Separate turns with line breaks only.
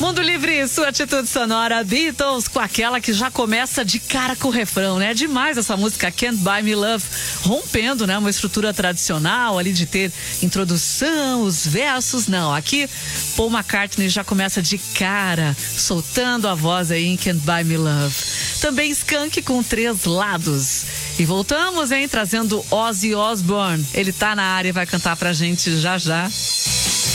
Mundo Livre, sua atitude sonora, Beatles, com aquela que já começa de cara com o refrão, né? Demais essa música, Can't Buy Me Love, rompendo, né? Uma estrutura tradicional ali de ter introdução, os versos, não. Aqui, Paul McCartney já começa de cara, soltando a voz aí em Can't Buy Me Love. Também Skank com 3 lados. E voltamos, hein? Trazendo Ozzy Osbourne. Ele tá na área e vai cantar pra gente já já.